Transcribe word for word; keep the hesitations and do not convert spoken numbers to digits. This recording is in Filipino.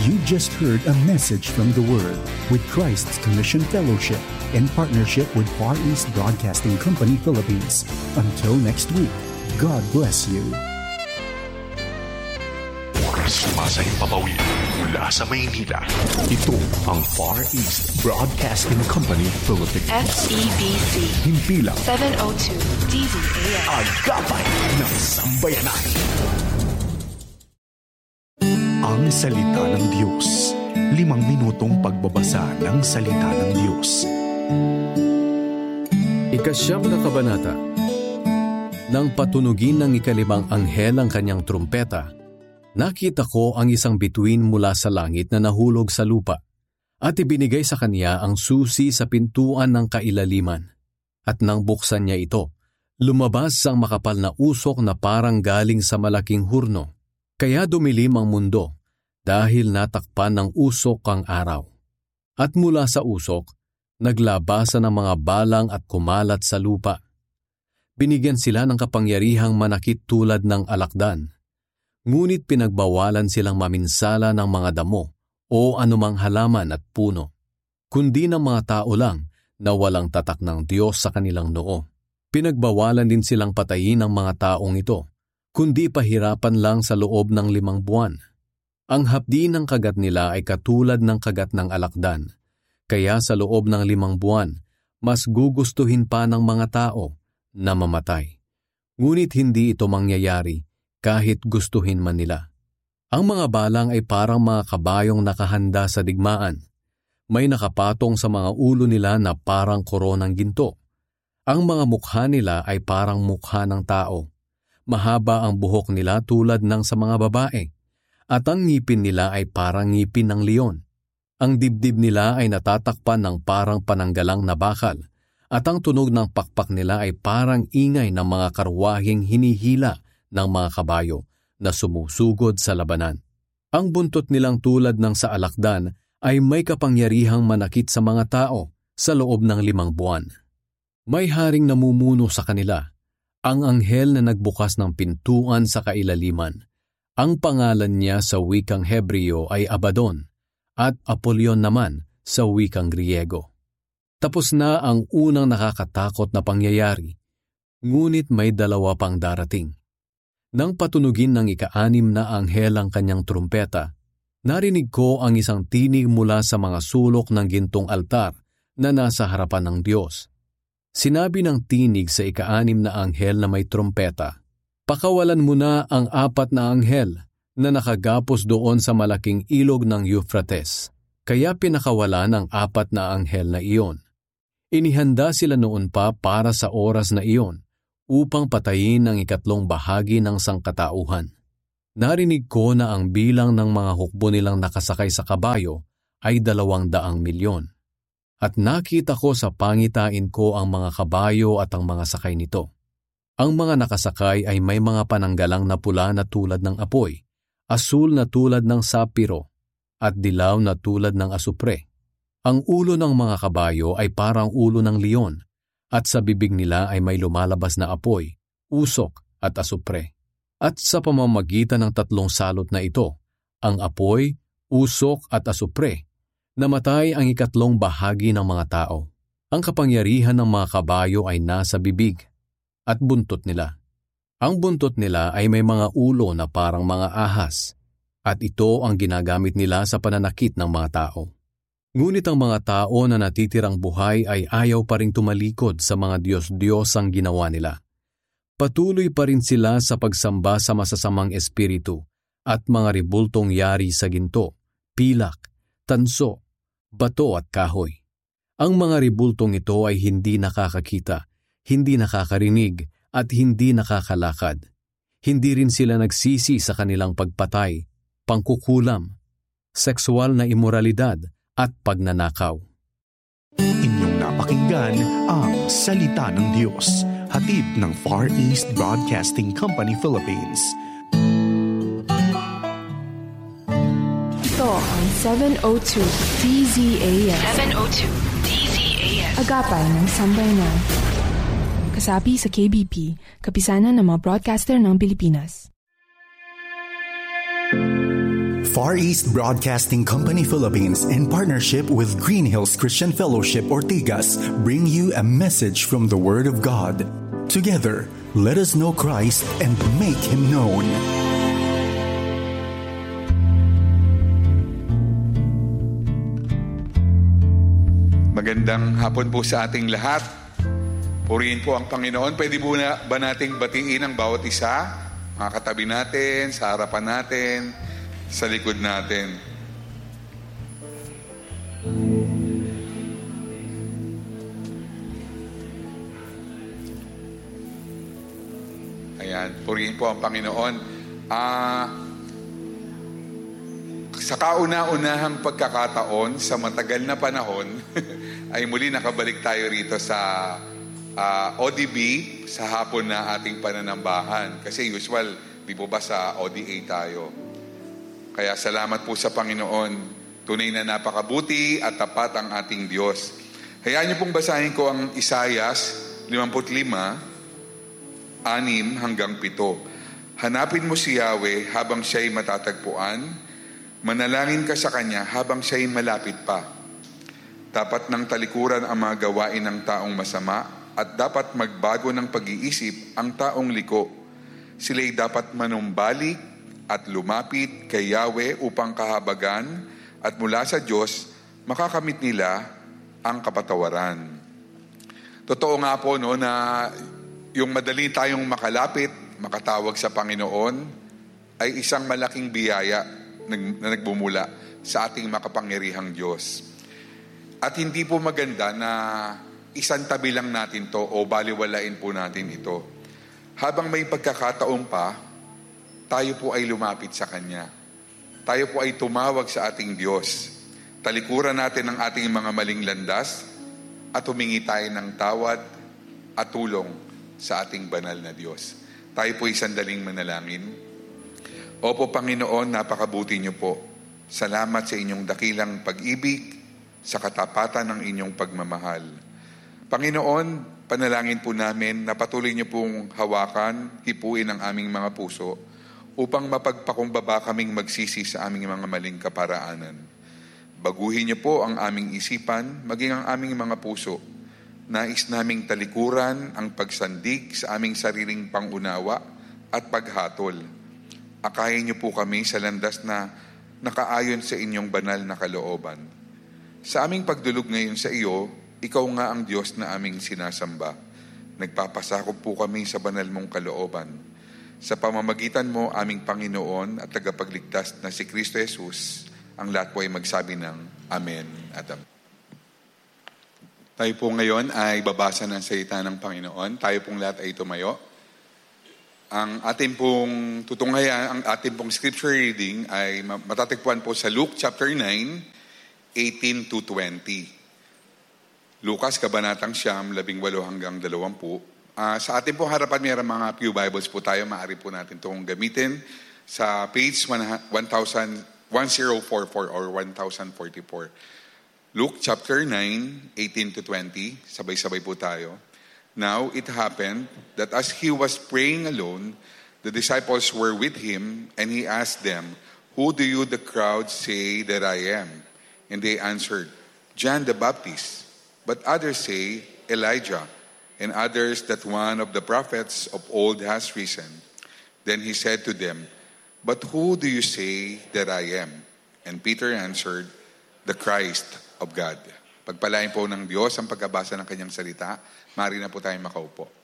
You just heard a message from the Word with Christ's Commission Fellowship in partnership with Far East Broadcasting Company Philippines. Until next week, God bless you. Sumasayang papawid mula sa Maynila. Ito ang Far East Broadcasting Company Philippines. F E B C. Himpilang seven oh two D Z A M. Agapay ng Sambayanan. Ang Salita ng Diyos. Limang minutong pagbabasa ng Salita ng Diyos. Ikasyam na kabanata. Nang patunugin ng ikalimang anghel ang kanyang trumpeta, nakita ko ang isang bituin mula sa langit na nahulog sa lupa, at ibinigay sa kanya ang susi sa pintuan ng kailaliman. At nang buksan niya ito, lumabas ang makapal na usok na parang galing sa malaking hurno. Kaya dumilim ang mundo, dahil natakpan ng usok ang araw. At mula sa usok, naglabasan ang mga balang at kumalat sa lupa. Binigyan sila ng kapangyarihang manakit tulad ng alakdan. Ngunit pinagbawalan silang maminsala ng mga damo o anumang halaman at puno, kundi ng mga tao lang na walang tatak ng Diyos sa kanilang noo. Pinagbawalan din silang patayin ng mga taong ito, kundi pahirapan lang sa loob ng limang buwan. Ang hapdi ng kagat nila ay katulad ng kagat ng alakdan, kaya sa loob ng limang buwan, mas gugustuhin pa ng mga tao na mamatay. Ngunit hindi ito mangyayari kahit gustuhin man nila. Ang mga balang ay parang mga kabayong nakahanda sa digmaan. May nakapatong sa mga ulo nila na parang koronang ginto. Ang mga mukha nila ay parang mukha ng tao. Mahaba ang buhok nila tulad ng sa mga babae, at ang ngipin nila ay parang ngipin ng leon. Ang dibdib nila ay natatakpan ng parang pananggalang na bakal, at ang tunog ng pakpak nila ay parang ingay ng mga karwaheng hinihila ng mga kabayo na sumusugod sa labanan. Ang buntot nilang tulad ng sa alakdan ay may kapangyarihang manakit sa mga tao sa loob ng limang buwan. May haring namumuno sa kanila, ang anghel na nagbukas ng pintuan sa kailaliman. Ang pangalan niya sa wikang Hebreo ay Abaddon at Apollyon naman sa wikang Griego. Tapos na ang unang nakakatakot na pangyayari, ngunit may dalawa pang darating. Nang patunugin ng ika-anim na anghel ang kanyang trumpeta, narinig ko ang isang tinig mula sa mga sulok ng gintong altar na nasa harapan ng Diyos. Sinabi ng tinig sa ika-anim na anghel na may trumpeta, "Pakawalan mo na ang apat na anghel na nakagapos doon sa malaking ilog ng Euphrates." Kaya pinakawalan ang apat na anghel na iyon. Inihanda sila noon pa para sa oras na iyon, upang patayin ang ikatlong bahagi ng sangkatauhan. Narinig ko na ang bilang ng mga hukbo nilang nakasakay sa kabayo ay dalawang daang milyon. At nakita ko sa pangitain ko ang mga kabayo at ang mga sakay nito. Ang mga nakasakay ay may mga pananggalang na pula na tulad ng apoy, asul na tulad ng sapiro, at dilaw na tulad ng asupre. Ang ulo ng mga kabayo ay parang ulo ng leon, at sa bibig nila ay may lumalabas na apoy, usok at asupre. At sa pamamagitan ng tatlong salot na ito, ang apoy, usok at asupre, namatay ang ikatlong bahagi ng mga tao. Ang kapangyarihan ng mga kabayo ay nasa bibig at buntot nila. Ang buntot nila ay may mga ulo na parang mga ahas, at ito ang ginagamit nila sa pananakit ng mga tao. Ngunit ang mga tao na natitirang buhay ay ayaw pa ring tumalikod sa mga Diyos-Diyos ang ginawa nila. Patuloy pa rin sila sa pagsamba sa masasamang espiritu at mga ribultong yari sa ginto, pilak, tanso, bato at kahoy. Ang mga ribultong ito ay hindi nakakakita, hindi nakakarinig at hindi nakakalakad. Hindi rin sila nagsisi sa kanilang pagpatay, pangkukulam, sexual na imoralidad at pagnanakaw. Inyong napakinggan ang Salita ng Diyos, hatid ng Far East Broadcasting Company Philippines. Ito ang seven oh two D Z A M. seven oh two D Z A M. Agapay ng Sambayanan. Kasapi sa K B P, kapisanan ng mga broadcaster ng Pilipinas. Far East Broadcasting Company Philippines, in partnership with Green Hills Christian Fellowship Ortigas, bring you a message from the Word of God. Together, let us know Christ and make Him known. Magandang hapon po sa ating lahat. Purihin po ang Panginoon. Pwede po na ba nating batiin ang bawat isa? Mga katabi natin, sa harapan natin, sa likod natin. Ayan, purihin po ang Panginoon. Ah, sa kauna-unahang pagkakataon, sa matagal na panahon, ay muli nakabalik tayo rito sa uh, O D B, sa hapon na ating pananambahan. Kasi usual, di po ba sa O D A tayo? Kaya salamat po sa Panginoon. Tunay na napakabuti at tapat ang ating Diyos. Hayaan niyo pong basahin ko ang Isaias fifty-five, six hanggang seven. Hanapin mo si Yahweh habang siya'y matatagpuan. Manalangin ka sa Kanya habang siya'y malapit pa. Dapat ng talikuran ang mga gawain ng taong masama at dapat magbago ng pag-iisip ang taong liko. Sila'y dapat manumbalik at lumapit kay Yahweh upang kahabagan at mula sa Diyos makakamit nila ang kapatawaran. Totoo nga po no, na yung madali tayong makalapit, makatawag sa Panginoon ay isang malaking biyaya na nagbumula sa ating makapangyarihang Diyos. At hindi po maganda na isang tabi lang natin to o baliwalain po natin ito. Habang may pagkakataon pa, tayo po ay lumapit sa Kanya. Tayo po ay tumawag sa ating Diyos. Talikuran natin ang ating mga maling landas at humingi tayo ng tawad at tulong sa ating banal na Diyos. Tayo po ay sandaling manalangin. Opo Panginoon, napakabuti niyo po. Salamat sa inyong dakilang pag-ibig, sa katapatan ng inyong pagmamahal. Panginoon, panalangin po namin na patuloy niyo pong hawakan, hipuin ang aming mga puso upang mapagpakumbaba kaming magsisi sa aming mga maling kaparaanan. Baguhin niyo po ang aming isipan, maging ang aming mga puso. Nais naming talikuran ang pagsandig sa aming sariling pangunawa at paghatol. Akayin niyo po kami sa landas na nakaayon sa inyong banal na kalooban. Sa aming pagdulog ngayon sa iyo, ikaw nga ang Diyos na aming sinasamba. Nagpapasakop po kami sa banal mong kalooban. Sa pamamagitan mo, aming Panginoon at tagapagligtas na si Kristo Jesus, ang lahat po ay magsabi ng Amen at Amen. Tayo po ngayon ay babasa ng salita ng Panginoon. Tayo pong lahat ay tumayo. Ang ating pong tutunghayan, ang ating pong scripture reading ay matatagpuan po sa Luke chapter nine, eighteen to twenty. Lucas, kabanatang siyam, labing walo hanggang dalawampu. Uh, sa ating pong harapan, mayroon mga Pew Bibles po tayo. Maaari po natin itong gamitin sa page one thousand forty-four or one thousand forty-four. Luke chapter nine, eighteen to twenty. Sabay-sabay po tayo. Now, it happened that as he was praying alone, the disciples were with him, and he asked them, "Who do you the crowd say that I am?" And they answered, "John the Baptist. But others say, Elijah, and others that one of the prophets of old has risen." Then he said to them, "But who do you say that I am?" And Peter answered, "The Christ of God." Pagpalain po ng Diyos ang pagkabasa ng kanyang salita. Maaari na po tayong makaupo.